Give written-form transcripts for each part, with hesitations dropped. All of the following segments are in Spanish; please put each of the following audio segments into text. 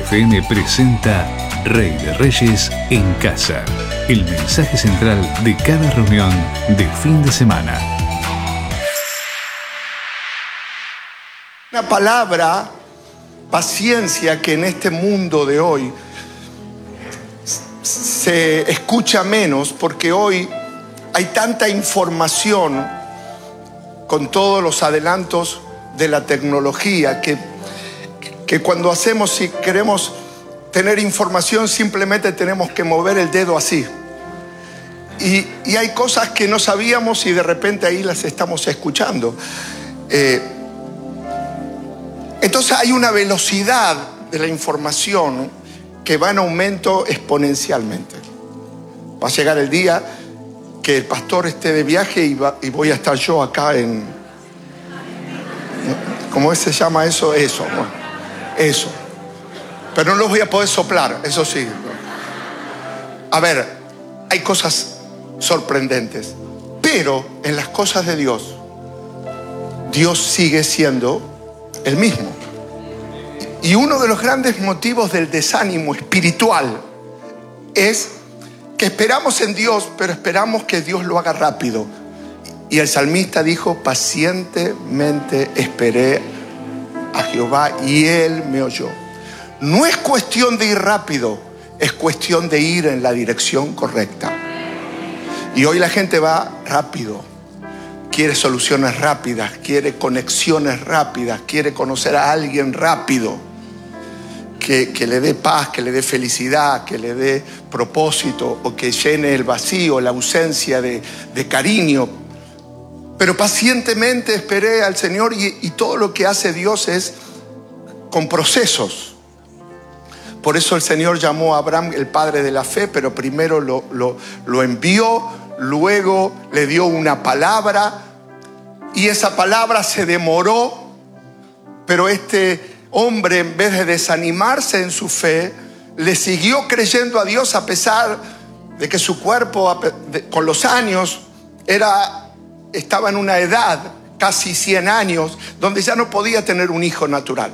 FM presenta Rey de Reyes en Casa. El mensaje central de cada reunión de fin de semana. Una palabra, paciencia, que en este mundo de hoy se escucha menos, porque hoy hay tanta información con todos los adelantos de la tecnología que cuando hacemos, si queremos tener información, simplemente tenemos que mover el dedo así. Y hay cosas que no sabíamos y de repente ahí las estamos escuchando. Entonces hay una velocidad de la información que va en aumento exponencialmente. Va a llegar el día que el pastor esté de viaje y voy a estar yo acá en... ¿Cómo se llama eso? Eso. Pero no los voy a poder soplar, eso sí. A ver, hay cosas sorprendentes, pero en las cosas de Dios, Dios sigue siendo el mismo. Y uno de los grandes motivos del desánimo espiritual es que esperamos en Dios, pero esperamos que Dios lo haga rápido. Y el salmista dijo: pacientemente esperé a Jehová y Él me oyó. No es cuestión de ir rápido, es cuestión de ir en la dirección correcta. Y hoy la gente va rápido, quiere soluciones rápidas, quiere conexiones rápidas, quiere conocer a alguien rápido, que le dé paz, que le dé felicidad, que le dé propósito, o que llene el vacío, la ausencia de cariño. Pero pacientemente esperé al Señor, y todo lo que hace Dios es con procesos. Por eso el Señor llamó a Abraham el padre de la fe, pero primero lo envió, luego le dio una palabra, y esa palabra se demoró, pero este hombre, en vez de desanimarse en su fe, le siguió creyendo a Dios a pesar de que su cuerpo, con los años, estaba en una edad, casi 100 años, donde ya no podía tener un hijo natural.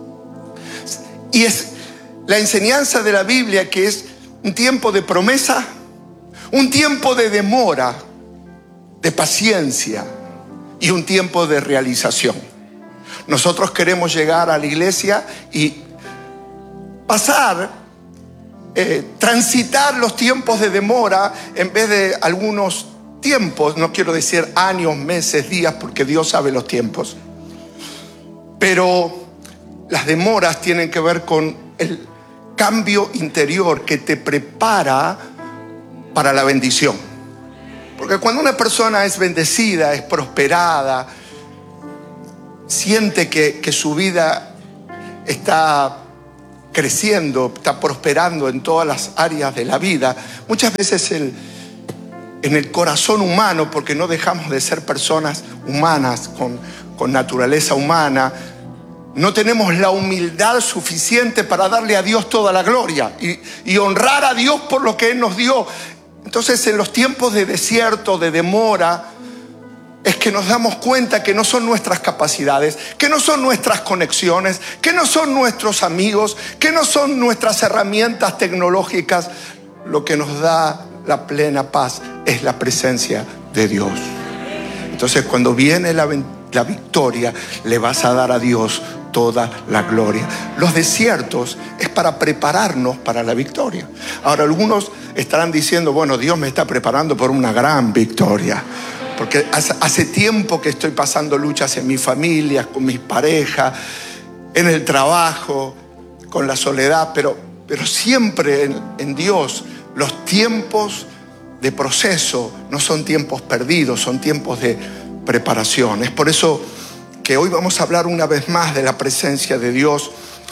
Y es la enseñanza de la Biblia, que es un tiempo de promesa, un tiempo de demora, de paciencia y un tiempo de realización. Nosotros queremos llegar a la iglesia y transitar los tiempos de demora en vez de algunos tiempos, no quiero decir años, meses, días, porque Dios sabe los tiempos. Pero las demoras tienen que ver con el cambio interior que te prepara para la bendición. Porque cuando una persona es bendecida, es prosperada, siente que su vida está creciendo, está prosperando en todas las áreas de la vida, muchas veces en el corazón humano, porque no dejamos de ser personas humanas con naturaleza humana, no tenemos la humildad suficiente para darle a Dios toda la gloria y honrar a Dios por lo que Él nos dio. Entonces, en los tiempos de desierto, de demora, es que nos damos cuenta que no son nuestras capacidades, que no son nuestras conexiones, que no son nuestros amigos, que no son nuestras herramientas tecnológicas. Lo que nos da la plena paz es la presencia de Dios. Entonces, cuando viene la victoria, le vas a dar a Dios toda la gloria. Los desiertos es para prepararnos para la victoria. Ahora, algunos estarán diciendo: bueno, Dios me está preparando por una gran victoria, porque hace tiempo que estoy pasando luchas en mi familia, con mis parejas, en el trabajo, con la soledad, pero siempre en Dios los tiempos de proceso no son tiempos perdidos, son tiempos de preparación. Es por eso que hoy vamos a hablar una vez más de la presencia de Dios.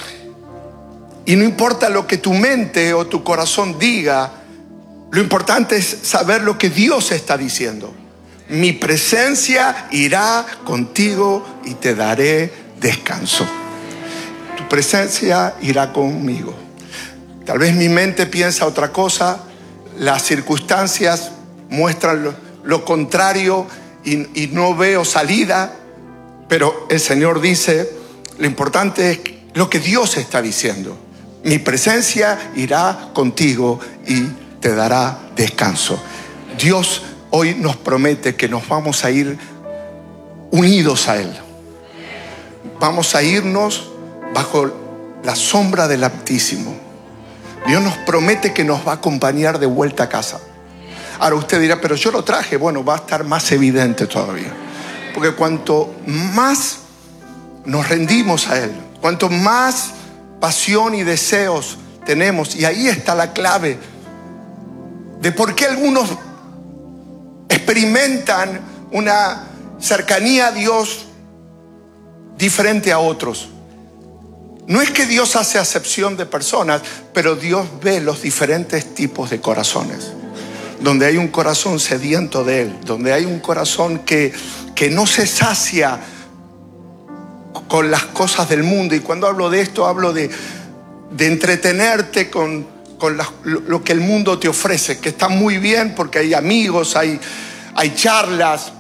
Y no importa lo que tu mente o tu corazón diga, lo importante es saber lo que Dios está diciendo. Mi presencia irá contigo y te daré descanso. Tu presencia irá conmigo. Tal vez mi mente piensa otra cosa, las circunstancias muestran lo contrario y no veo salida, pero el Señor dice, lo importante es lo que Dios está diciendo. Mi presencia irá contigo y te dará descanso. Dios hoy nos promete que nos vamos a ir unidos a Él. Vamos a irnos bajo la sombra del Altísimo. Dios nos promete que nos va a acompañar de vuelta a casa. Ahora usted dirá, pero yo lo traje. Bueno, va a estar más evidente todavía. Porque cuanto más nos rendimos a Él, cuanto más pasión y deseos tenemos, y ahí está la clave de por qué algunos experimentan una cercanía a Dios diferente a otros. No es que Dios hace acepción de personas, pero Dios ve los diferentes tipos de corazones. Donde hay un corazón sediento de Él, donde hay un corazón que no se sacia con las cosas del mundo. Y cuando hablo de esto, hablo de entretenerte con lo que el mundo te ofrece, que está muy bien porque hay amigos, hay charlas,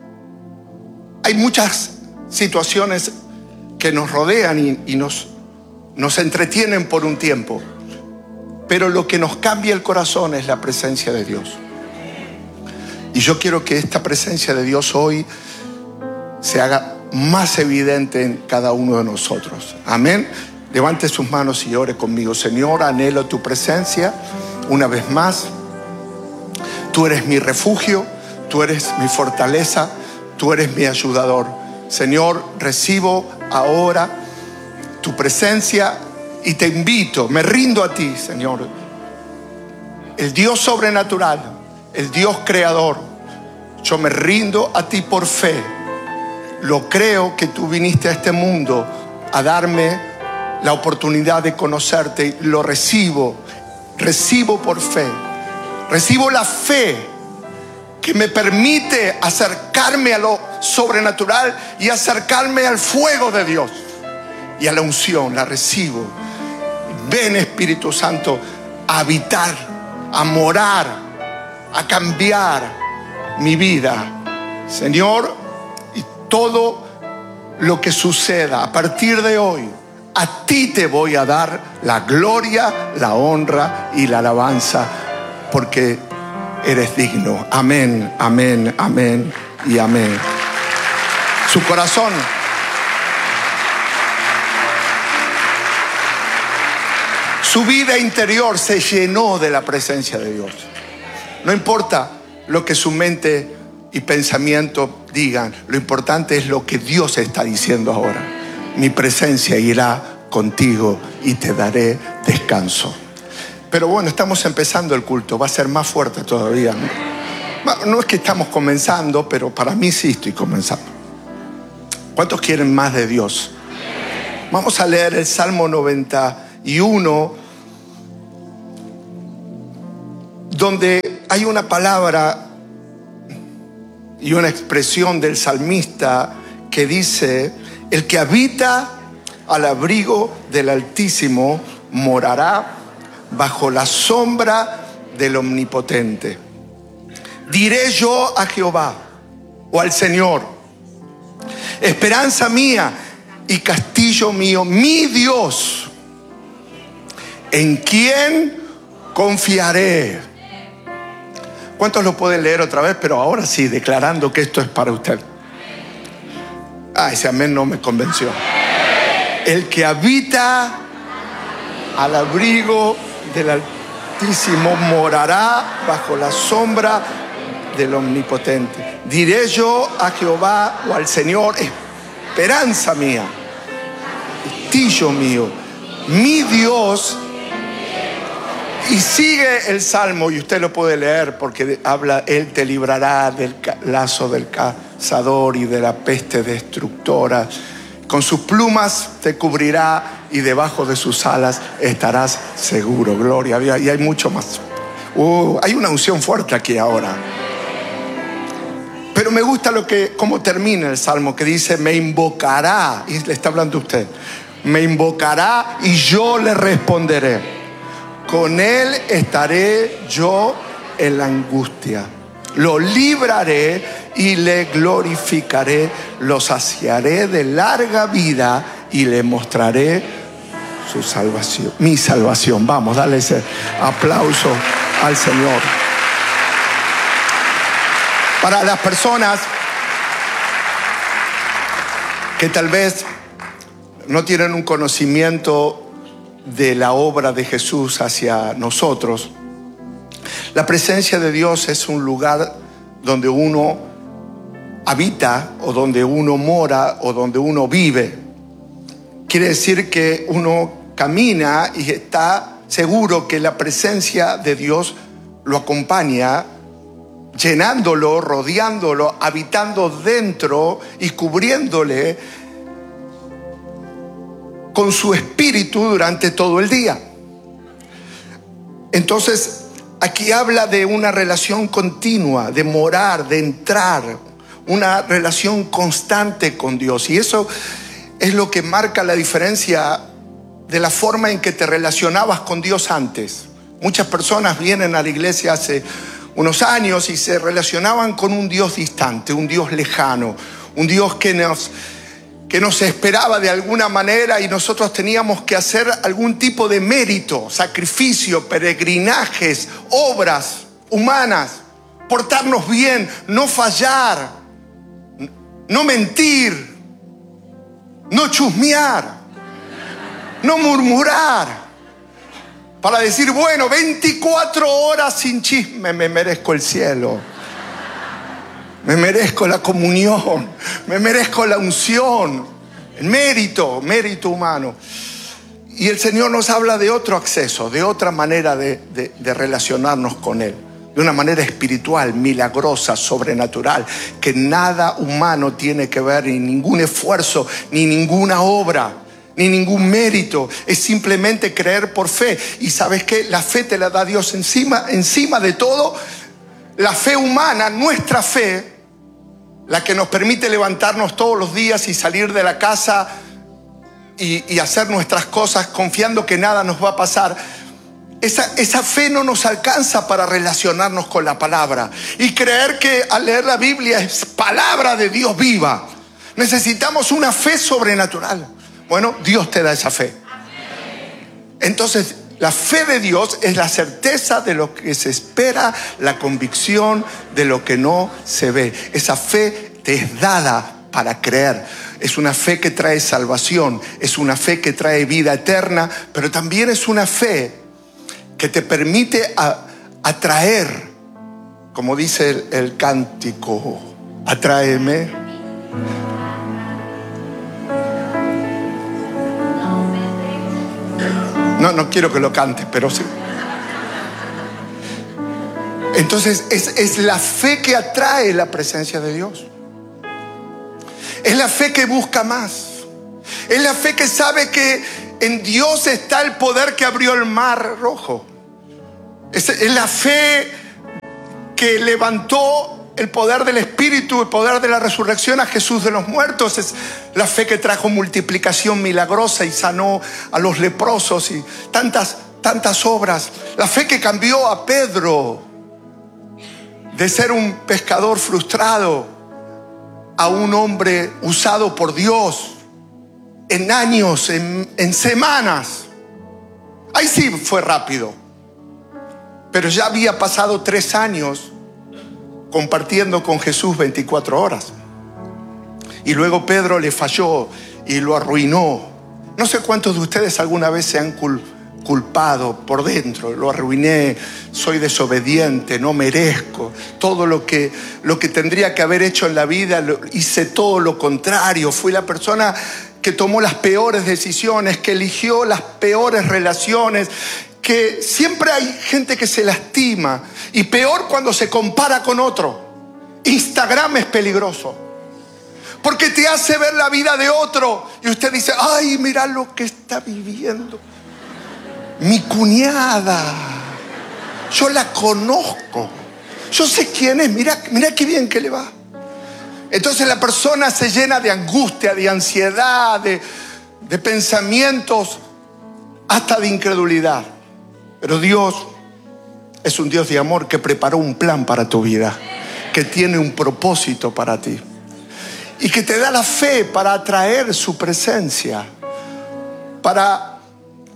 hay muchas situaciones que nos rodean y nos entretienen por un tiempo. Pero lo que nos cambia el corazón es la presencia de Dios. Y yo quiero que esta presencia de Dios hoy se haga más evidente en cada uno de nosotros. Amén. Levante sus manos y ore conmigo. Señor, anhelo tu presencia una vez más. Tú eres mi refugio, tú eres mi fortaleza, tú eres mi ayudador. Señor, recibo ahora tu presencia y te invito, me rindo a ti, Señor. El Dios sobrenatural, el Dios creador. Yo me rindo a ti por fe. Lo creo que tú viniste a este mundo a darme la oportunidad de conocerte. Lo recibo por fe. Recibo la fe que me permite acercarme a lo sobrenatural y acercarme al fuego de Dios y a la unción. La recibo. Ven, Espíritu Santo, a habitar, a morar, a cambiar mi vida, Señor. Y todo lo que suceda a partir de hoy, a ti te voy a dar la gloria, la honra y la alabanza, porque eres digno. Amén, amén, amén y amén. Su corazón Su vida interior se llenó de la presencia de Dios. No importa lo que su mente y pensamiento digan, lo importante es lo que Dios está diciendo ahora. Mi presencia irá contigo y te daré descanso. Pero bueno, estamos empezando el culto, va a ser más fuerte todavía. No es que estamos comenzando, pero para mí sí estoy comenzando. ¿Cuántos quieren más de Dios? Vamos a leer el Salmo 91, donde hay una palabra y una expresión del salmista que dice: el que habita al abrigo del Altísimo morará bajo la sombra del Omnipotente. Diré yo a Jehová, o al Señor, esperanza mía y castillo mío, mi Dios, ¿en quién confiaré? ¿Cuántos lo pueden leer otra vez? Pero ahora sí, declarando que esto es para usted. Ese amén no me convenció. El que habita al abrigo del Altísimo morará bajo la sombra del Omnipotente. Diré yo a Jehová, o al Señor, esperanza mía, castillo mío, mi Dios. Y sigue el Salmo, y usted lo puede leer porque habla: Él te librará del lazo del cazador y de la peste destructora. Con sus plumas te cubrirá y debajo de sus alas estarás seguro. Gloria a Dios. Y hay mucho más. Hay una unción fuerte aquí ahora. Pero me gusta cómo termina el Salmo, que dice: me invocará, y le está hablando a usted, me invocará y yo le responderé. Con él estaré yo en la angustia. Lo libraré y le glorificaré. Lo saciaré de larga vida y le mostraré su salvación, mi salvación. Vamos, dale ese aplauso al Señor. Para las personas que tal vez no tienen un conocimiento de la obra de Jesús hacia nosotros, la presencia de Dios es un lugar donde uno habita, o donde uno mora, o donde uno vive. Quiere decir que uno camina y está seguro que la presencia de Dios lo acompaña, llenándolo, rodeándolo, habitando dentro y cubriéndole con su espíritu durante todo el día. Entonces, aquí habla de una relación continua, de morar, de entrar, una relación constante con Dios. Y eso es lo que marca la diferencia de la forma en que te relacionabas con Dios antes. Muchas personas vienen a la iglesia hace unos años y se relacionaban con un Dios distante, un Dios lejano, un Dios que nos esperaba de alguna manera, y nosotros teníamos que hacer algún tipo de mérito, sacrificio, peregrinajes, obras humanas, portarnos bien, no fallar, no mentir, no chusmear, no murmurar, para decir, bueno, 24 horas sin chisme, me merezco el cielo, me merezco la comunión, me merezco la unción, el mérito humano. Y el Señor nos habla de otro acceso, de otra manera de relacionarnos con Él, de una manera espiritual, milagrosa, sobrenatural, que nada humano tiene que ver, ni ningún esfuerzo, ni ninguna obra, ni ningún mérito. Es simplemente creer por fe. Y ¿sabes qué? La fe te la da Dios encima de todo. La fe humana, nuestra fe, la que nos permite levantarnos todos los días y salir de la casa y hacer nuestras cosas confiando que nada nos va a pasar. Esa fe no nos alcanza para relacionarnos con la palabra y creer que al leer la Biblia es palabra de Dios viva. Necesitamos una fe sobrenatural. Bueno, Dios te da esa fe. Entonces, la fe de Dios es la certeza de lo que se espera, la convicción de lo que no se ve. Esa fe te es dada para creer. Es una fe que trae salvación, es una fe que trae vida eterna, pero también es una fe que te permite atraer, como dice el cántico, atráeme. No quiero que lo cantes, pero sí. Entonces es la fe que atrae la presencia de Dios. Es la fe que busca más. Es la fe que sabe que en Dios está el poder que abrió el mar rojo. Es la fe que levantó el poder del Espíritu, el poder de la resurrección a Jesús de los muertos. Es la fe que trajo multiplicación milagrosa y sanó a los leprosos y tantas obras. La fe que cambió a Pedro de ser un pescador frustrado a un hombre usado por Dios en años, en semanas. Ahí sí fue rápido, pero ya había pasado 3 años compartiendo con Jesús 24 horas. Y luego Pedro le falló y lo arruinó. No sé cuántos de ustedes alguna vez se han culpado por dentro. Lo arruiné, soy desobediente, no merezco. Todo lo que tendría que haber hecho en la vida, hice todo lo contrario. Fui la persona que tomó las peores decisiones, que eligió las peores relaciones, que siempre hay gente que se lastima, y peor cuando se compara con otro. Instagram es peligroso porque te hace ver la vida de otro y usted dice, ay, mira lo que está viviendo mi cuñada, yo la conozco, yo sé quién es, mira qué bien que le va. Entonces la persona se llena de angustia, de ansiedad, de pensamientos, hasta de incredulidad. Pero Dios es un Dios de amor que preparó un plan para tu vida, que tiene un propósito para ti y que te da la fe para atraer su presencia, para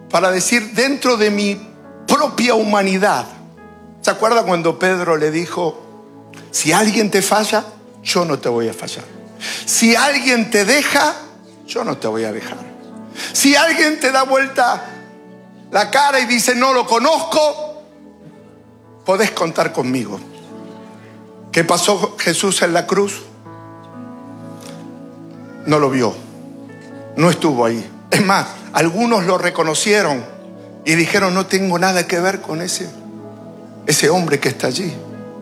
para decir dentro de mi propia humanidad. ¿Se acuerda cuando Pedro le dijo, si alguien te falla, yo no te voy a fallar? Si alguien te deja, yo no te voy a dejar. Si alguien te da vuelta la cara y dice, no lo conozco, podés contar conmigo. ¿Qué pasó Jesús en la cruz? No lo vio, no estuvo ahí. Es más, algunos lo reconocieron y dijeron, no tengo nada que ver con ese hombre que está allí.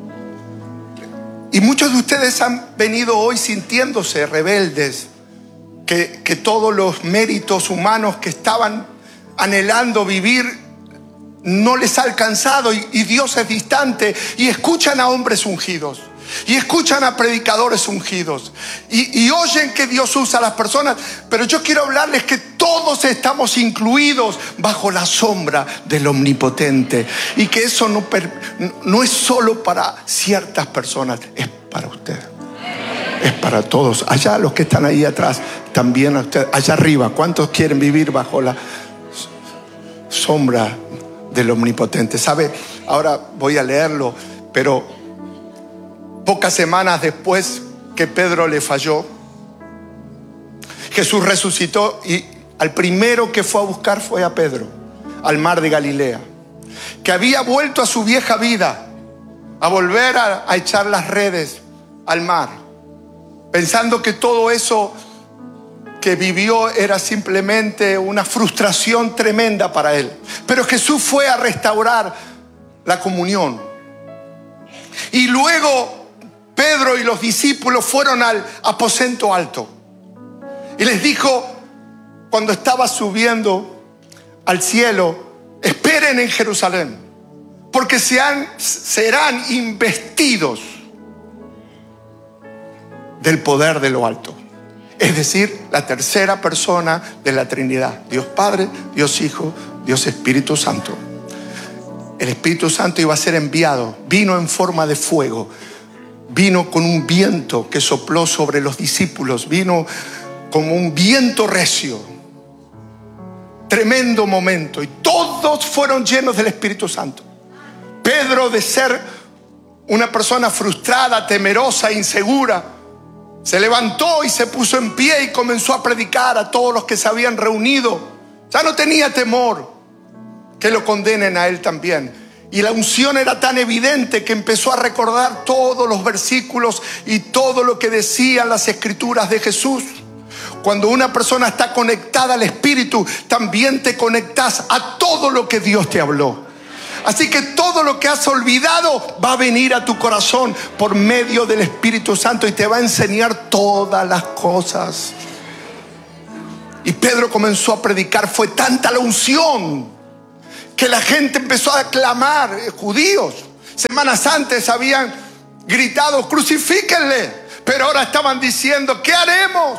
Y muchos de ustedes han venido hoy sintiéndose rebeldes, que todos los méritos humanos que estaban anhelando vivir no les ha alcanzado y Dios es distante, y escuchan a hombres ungidos y escuchan a predicadores ungidos y oyen que Dios usa a las personas, pero yo quiero hablarles que todos estamos incluidos bajo la sombra del Omnipotente, y que eso no es solo para ciertas personas, es para usted, es para todos. Allá los que están ahí atrás, también a usted. Allá arriba, ¿cuántos quieren vivir bajo la sombra del Omnipotente? ¿Sabe? Ahora voy a leerlo, pero pocas semanas después que Pedro le falló, Jesús resucitó y al primero que fue a buscar fue a Pedro, al mar de Galilea, que había vuelto a su vieja vida, a volver a echar las redes al mar, pensando que todo eso que vivió era simplemente una frustración tremenda para él. Pero Jesús fue a restaurar la comunión. Y luego Pedro y los discípulos fueron al aposento alto. Y les dijo, cuando estaba subiendo al cielo, esperen en Jerusalén, porque serán investidos del poder de lo alto. Es decir, la tercera persona de la Trinidad. Dios Padre, Dios Hijo, Dios Espíritu Santo. El Espíritu Santo iba a ser enviado. Vino en forma de fuego. Vino con un viento que sopló sobre los discípulos. Vino como un viento recio. Tremendo momento. Y todos fueron llenos del Espíritu Santo. Pedro, de ser una persona frustrada, temerosa, insegura, se levantó y se puso en pie y comenzó a predicar a todos los que se habían reunido. Ya no tenía temor que lo condenen a él también. Y la unción era tan evidente que empezó a recordar todos los versículos y todo lo que decían las escrituras de Jesús. Cuando una persona está conectada al Espíritu, también te conectas a todo lo que Dios te habló. Así que todo lo que has olvidado va a venir a tu corazón por medio del Espíritu Santo y te va a enseñar todas las cosas. Y Pedro comenzó a predicar. Fue tanta la unción que la gente empezó a clamar. Judíos, semanas antes habían gritado, crucifíquenle, pero ahora estaban diciendo, ¿qué haremos?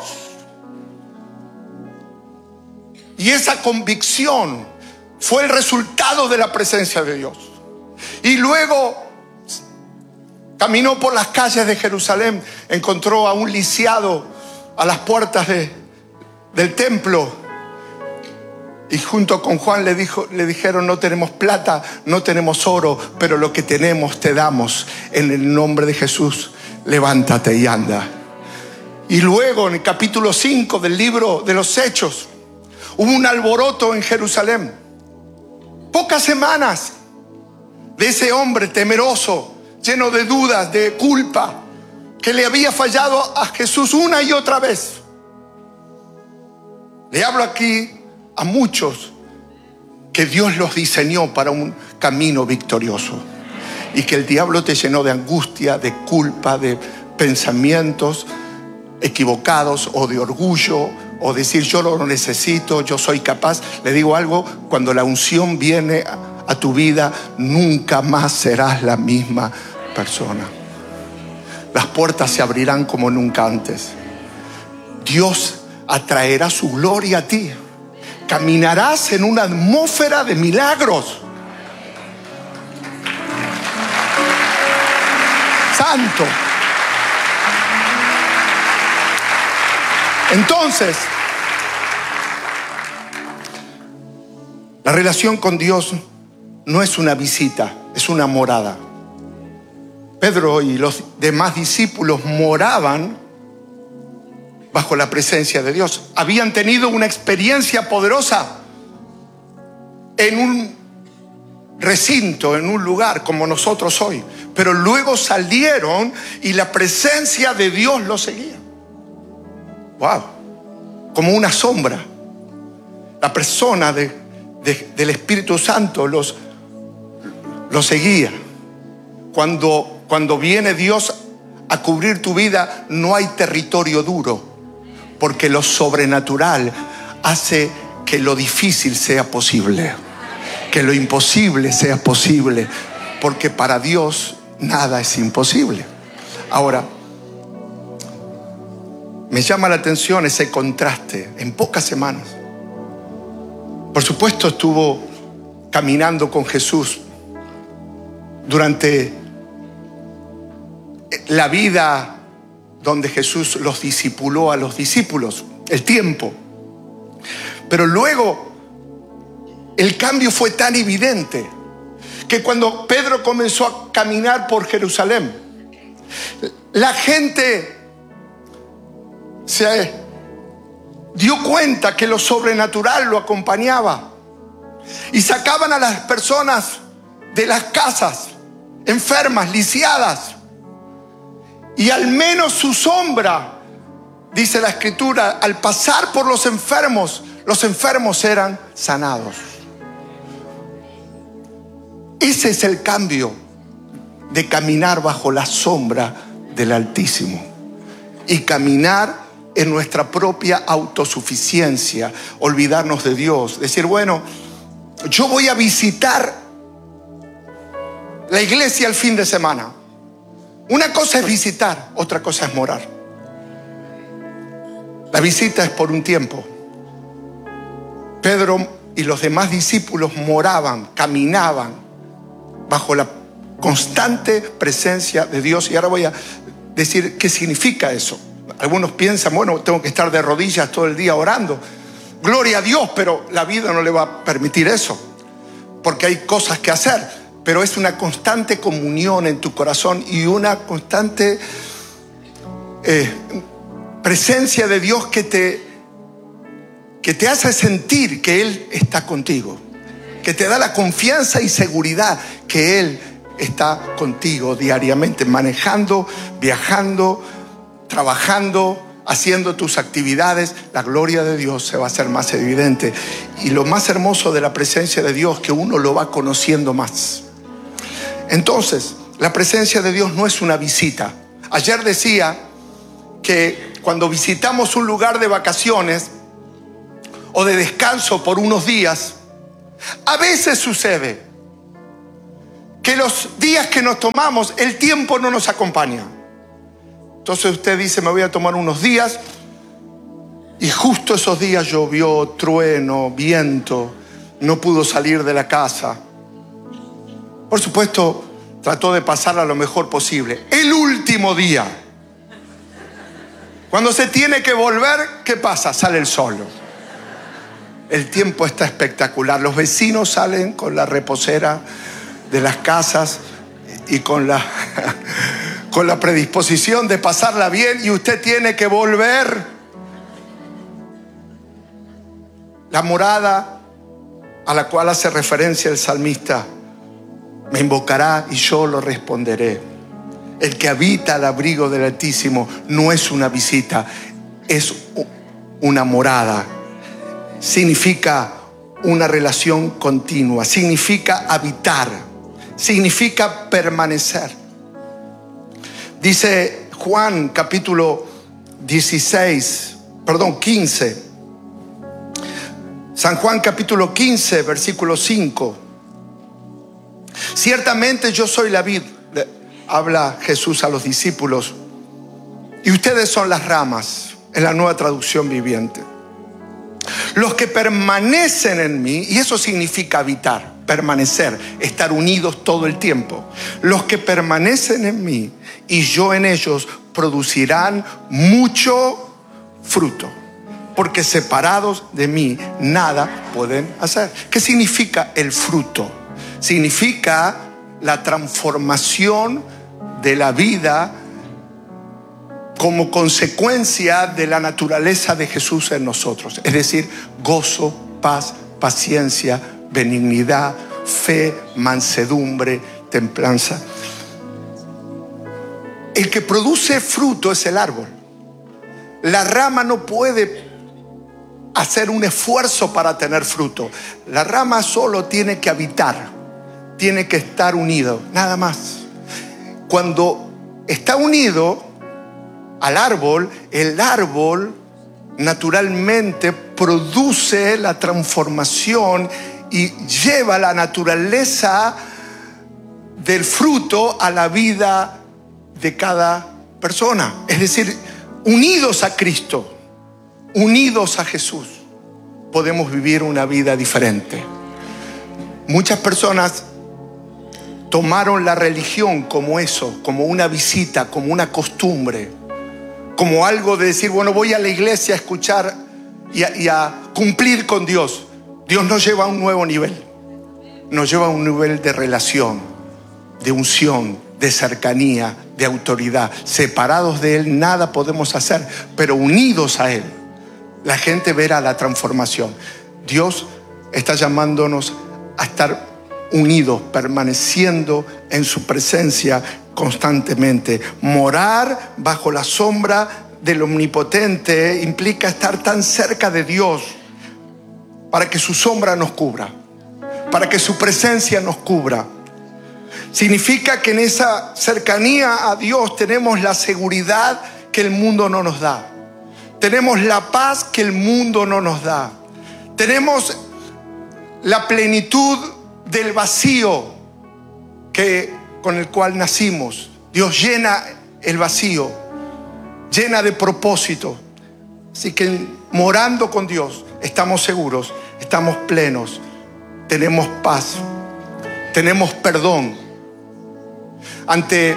Y esa convicción fue el resultado de la presencia de Dios. Y luego caminó por las calles de Jerusalén, encontró a un lisiado a las puertas del templo, y junto con Juan le dijeron, no tenemos plata, no tenemos oro, pero lo que tenemos te damos. En el nombre de Jesús, levántate y anda. Y luego en el capítulo 5 del libro de los Hechos, hubo un alboroto en Jerusalén. Pocas semanas de ese hombre temeroso, lleno de dudas, de culpa, que le había fallado a Jesús una y otra vez. Le hablo aquí a muchos que Dios los diseñó para un camino victorioso, y que el diablo te llenó de angustia, de culpa, de pensamientos equivocados o de orgullo, o decir yo lo necesito, yo soy capaz. Le digo algo, cuando la unción viene a tu vida, nunca más serás la misma persona. Las puertas se abrirán como nunca antes. Dios atraerá su gloria a ti. Caminarás en una atmósfera de milagros. Santo. Entonces, La relación con Dios no es una visita, es una morada. Pedro y los demás discípulos moraban bajo la presencia de Dios. Habían tenido una experiencia poderosa en un recinto, en un lugar como nosotros hoy. Pero luego salieron y la presencia de Dios los seguía. Wow, como una sombra. La persona del Espíritu Santo los seguía. Cuando viene Dios a cubrir tu vida, no hay territorio duro, porque lo sobrenatural hace que lo difícil sea posible, que lo imposible sea posible, porque para Dios nada es imposible. Ahora, me llama la atención ese contraste en pocas semanas. Por supuesto, estuvo caminando con Jesús durante la vida donde Jesús los discipuló a los discípulos, el tiempo. Pero luego el cambio fue tan evidente que cuando Pedro comenzó a caminar por Jerusalén, la gente se dio cuenta que lo sobrenatural lo acompañaba y sacaban a las personas de las casas enfermas, lisiadas, y al menos su sombra, dice la Escritura, al pasar por los enfermos eran sanados. Ese es el cambio de caminar bajo la sombra del Altísimo y caminar en nuestra propia autosuficiencia, olvidarnos de Dios, decir, bueno, yo voy a visitar la iglesia el fin de semana. Una cosa es visitar, otra cosa es morar. La visita es por un tiempo. Pedro y los demás discípulos moraban, caminaban bajo la constante presencia de Dios. Y ahora voy a decir qué significa eso. Algunos piensan, bueno, tengo que estar de rodillas todo el día orando. Gloria a Dios, pero la vida no le va a permitir eso, porque hay cosas que hacer. Pero es una constante comunión en tu corazón y una constante presencia de Dios que te hace sentir que Él está contigo, que te da la confianza y seguridad que Él está contigo diariamente, manejando, viajando, trabajando, haciendo tus actividades. La gloria de Dios se va a hacer más evidente. Y lo más hermoso de la presencia de Dios, que uno lo va conociendo más. Entonces, la presencia de Dios no es una visita. Ayer decía que cuando visitamos un lugar de vacaciones o de descanso por unos días, a veces sucede que los días que nos tomamos, el tiempo no nos acompaña. Entonces usted dice, me voy a tomar unos días, y justo esos días llovió, trueno, viento, no pudo salir de la casa. Por supuesto, trató de pasarla lo mejor posible. El último día, cuando se tiene que volver, ¿qué pasa? Sale el sol. El tiempo está espectacular. Los vecinos salen con la reposera de las casas y con la predisposición de pasarla bien, y usted tiene que volver. La morada a la cual hace referencia el salmista: me invocará y yo lo responderé. El que habita al abrigo del Altísimo no es una visita, es una morada. Significa una relación continua, significa habitar, significa permanecer. Dice Juan capítulo 15. San Juan capítulo 15, versículo 5. Ciertamente yo soy la vid, habla Jesús a los discípulos, y ustedes son las ramas, en la Nueva Traducción Viviente. Los que permanecen en mí, y eso significa habitar, permanecer, estar unidos todo el tiempo. Los que permanecen en mí y yo en ellos producirán mucho fruto, porque separados de mí nada pueden hacer. ¿Qué significa el fruto? Significa la transformación de la vida como consecuencia de la naturaleza de Jesús en nosotros. Es decir, gozo, paz, paciencia, benignidad, fe, mansedumbre, templanza. El que produce fruto es el árbol. La rama no puede hacer un esfuerzo para tener fruto. La rama solo tiene que habitar, tiene que estar unido, nada más. Cuando está unido al árbol, el árbol naturalmente produce la transformación y lleva la naturaleza del fruto a la vida de cada persona. Es decir, unidos a Cristo, unidos a Jesús, podemos vivir una vida diferente. Muchas personas tomaron la religión como eso, como una visita, como una costumbre, como algo de decir, bueno, voy a la iglesia a escuchar y a cumplir con Dios. Dios nos lleva a un nuevo nivel. Nos lleva a un nivel de relación, de unción, de cercanía, de autoridad. Separados de Él nada podemos hacer, pero unidos a Él, la gente verá la transformación. Dios está llamándonos a estar unidos, permaneciendo en su presencia constantemente. Morar bajo la sombra del Omnipotente implica estar tan cerca de Dios para que su sombra nos cubra, para que su presencia nos cubra. Significa que en esa cercanía a Dios tenemos la seguridad que el mundo no nos da. Tenemos la paz que el mundo no nos da. Tenemos la plenitud del vacío con el cual nacimos. Dios llena el vacío, llena de propósito. Así que morando con Dios estamos seguros, estamos plenos, tenemos paz, tenemos perdón. Ante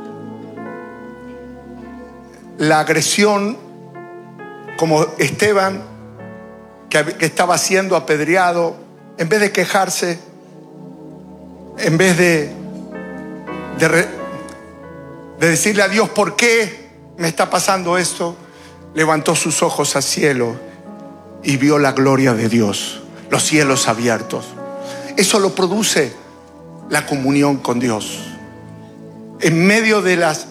la agresión, como Esteban, que estaba siendo apedreado, en vez de quejarse, en vez de decirle a Dios, ¿por qué me está pasando esto?, levantó sus ojos al cielo y vio la gloria de Dios, los cielos abiertos. Eso lo produce la comunión con Dios. En medio de las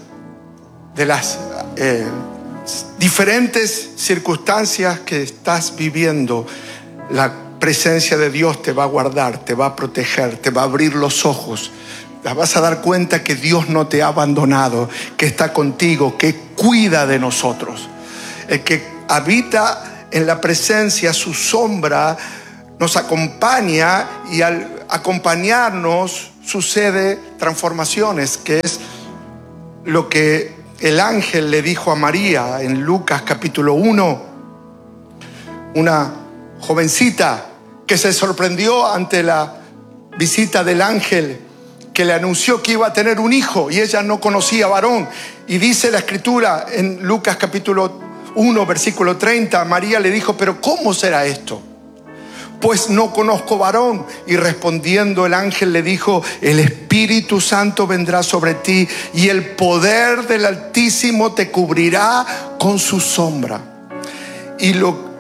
diferentes circunstancias que estás viviendo, la presencia de Dios te va a guardar, te va a proteger, te va a abrir los ojos. Te vas a dar cuenta que Dios no te ha abandonado, que está contigo, que cuida de nosotros. El que habita en la presencia, su sombra nos acompaña, y al acompañarnos sucede transformaciones, que es lo que el ángel le dijo a María en Lucas capítulo 1. Una jovencita que se sorprendió ante la visita del ángel, que le anunció que iba a tener un hijo, y ella no conocía varón. Y dice la escritura en Lucas capítulo 1 versículo 30, María le dijo, pero ¿cómo será esto? Pues no conozco varón. Y respondiendo el ángel le dijo, el Espíritu Santo vendrá sobre ti y el poder del Altísimo te cubrirá con su sombra. Y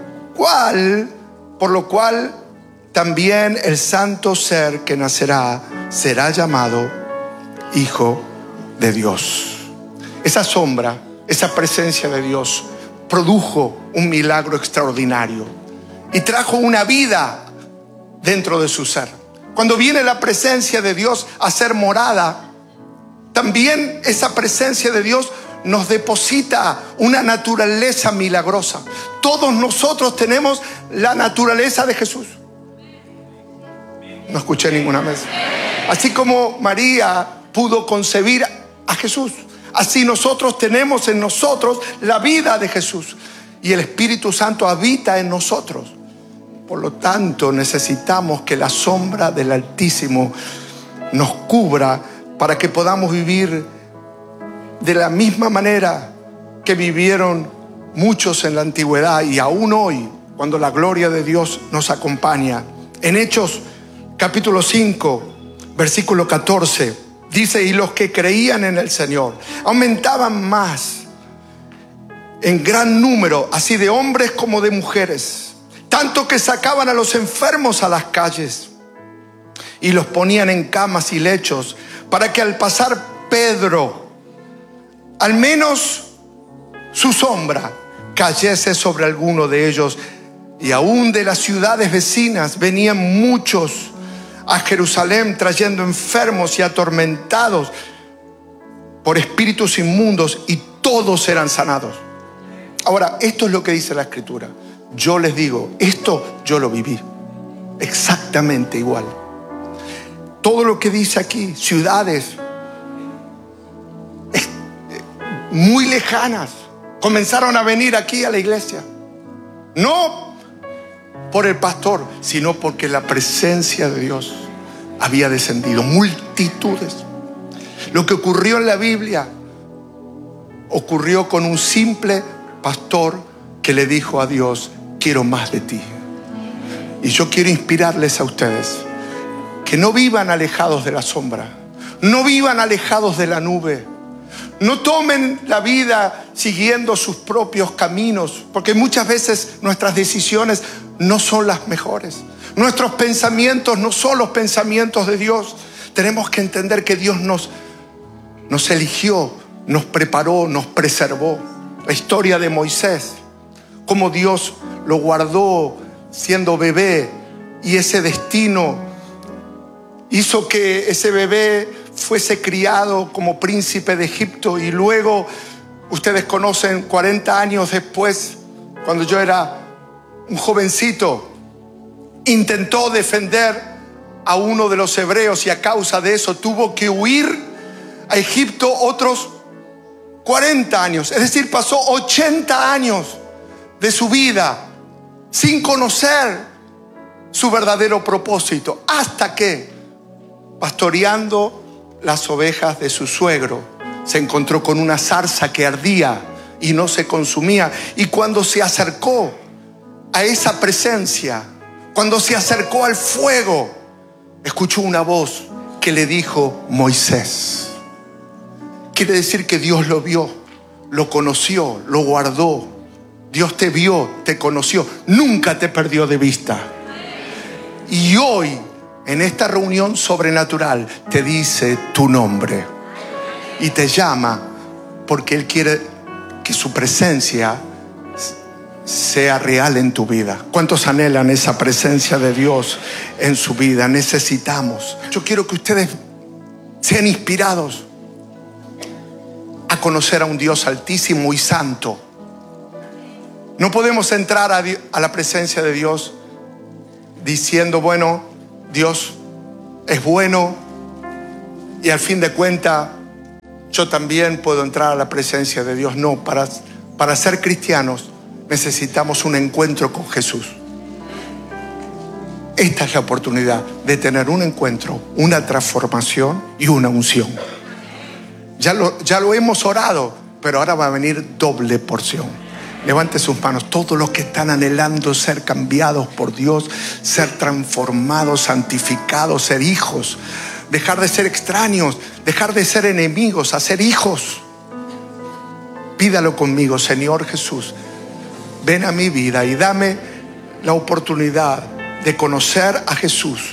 por lo cual también el santo ser que nacerá será llamado Hijo de Dios. Esa sombra, esa presencia de Dios produjo un milagro extraordinario y trajo una vida dentro de su ser. Cuando viene la presencia de Dios a ser morada, también esa presencia de Dios nos deposita una naturaleza milagrosa. Todos nosotros tenemos la naturaleza de Jesús. No escuché ninguna vez. Así como María pudo concebir a Jesús, así nosotros tenemos en nosotros la vida de Jesús, y el Espíritu Santo habita en nosotros. Por lo tanto, necesitamos que la sombra del Altísimo nos cubra para que podamos vivir de la misma manera que vivieron muchos en la antigüedad y aún hoy, cuando la gloria de Dios nos acompaña. En Hechos capítulo 5, versículo 14, dice: y los que creían en el Señor aumentaban más en gran número, así de hombres como de mujeres, tanto que sacaban a los enfermos a las calles y los ponían en camas y lechos, para que al pasar Pedro, al menos su sombra cayese sobre alguno de ellos. Y aún de las ciudades vecinas venían muchos a Jerusalén trayendo enfermos y atormentados por espíritus inmundos, y todos eran sanados. Ahora, esto es lo que dice la Escritura. Yo les digo, esto yo lo viví exactamente igual. Todo lo que dice aquí, ciudades muy lejanas comenzaron a venir aquí a la iglesia, no por el pastor, sino porque la presencia de Dios había descendido. Multitudes. Lo que ocurrió en la Biblia ocurrió con un simple pastor que le dijo a Dios: quiero más de ti. Y yo quiero inspirarles a ustedes que no vivan alejados de la sombra, no vivan alejados de la nube, no tomen la vida siguiendo sus propios caminos, porque muchas veces nuestras decisiones no son las mejores. Nuestros pensamientos no son los pensamientos de Dios. Tenemos que entender que Dios nos eligió, nos preparó, nos preservó. La historia de Moisés, cómo Dios lo guardó siendo bebé, y ese destino hizo que ese bebé fuese criado como príncipe de Egipto. Y luego, ustedes conocen, 40 años después, cuando yo era un jovencito, intentó defender a uno de los hebreos, y a causa de eso tuvo que huir a Egipto otros 40 años. Es decir, pasó 80 años de su vida sin conocer su verdadero propósito, hasta que, pastoreando las ovejas de su suegro, se encontró con una zarza que ardía y no se consumía. Y cuando se acercó a esa presencia, cuando se acercó al fuego, escuchó una voz que le dijo: Moisés. Quiere decir que Dios lo vio, lo conoció, lo guardó. Dios te vio, te conoció, nunca te perdió de vista. Y hoy, en esta reunión sobrenatural, te dice tu nombre y te llama, porque Él quiere que su presencia sea real en tu vida. ¿Cuántos anhelan esa presencia de Dios en su vida? Necesitamos. Yo quiero que ustedes sean inspirados a conocer a un Dios altísimo y santo. No podemos entrar a la presencia de Dios diciendo: bueno, Dios es bueno y al fin de cuentas yo también puedo entrar a la presencia de Dios. No, para ser cristianos necesitamos un encuentro con Jesús. Esta es la oportunidad de tener un encuentro, una transformación y una unción. Ya lo hemos orado, pero ahora va a venir doble porción. Levante sus manos, todos los que están anhelando ser cambiados por Dios, ser transformados, santificados, ser hijos, dejar de ser extraños, dejar de ser enemigos, a ser hijos. Pídalo conmigo: Señor Jesús, ven a mi vida y dame la oportunidad de conocer a Jesús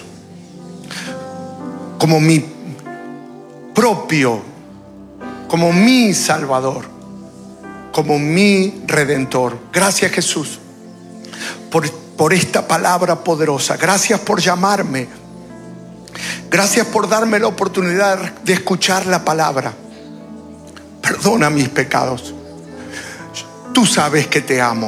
como mi propio, como mi Salvador, como mi Redentor. Gracias, Jesús, por esta palabra poderosa. Gracias por llamarme. Gracias por darme la oportunidad de escuchar la palabra. Perdona mis pecados. Tú sabes que te amo.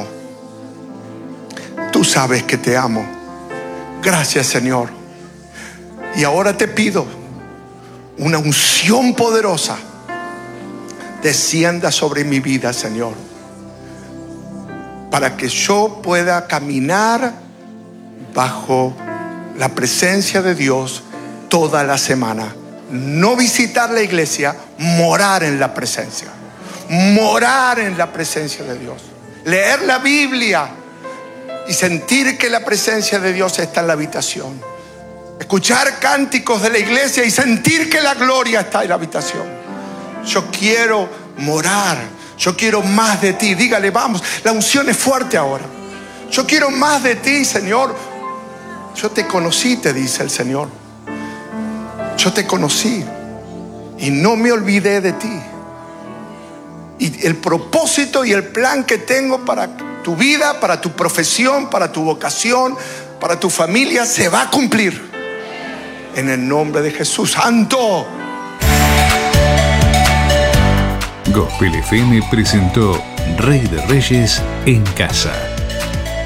Tú sabes que te amo. Gracias, Señor. Y ahora te pido una unción poderosa descienda sobre mi vida, Señor, para que yo pueda caminar bajo la presencia de Dios toda la semana. No visitar la iglesia, morar en la presencia. Morar en la presencia de Dios. leer la Biblia y sentir que la presencia de Dios está en la habitación. Escuchar cánticos de la iglesia y sentir que la gloria está en la habitación. Yo quiero morar, yo quiero más de ti. Dígale, vamos, la unción es fuerte ahora. Yo quiero más de ti, Señor. Yo te conocí, te dice el Señor. Yo te conocí y no me olvidé de ti. Y el propósito y el plan que tengo para tu vida, para tu profesión, para tu vocación, para tu familia, se va a cumplir. En el nombre de Jesús. ¡Santo! Gospel FM presentó Rey de Reyes en Casa.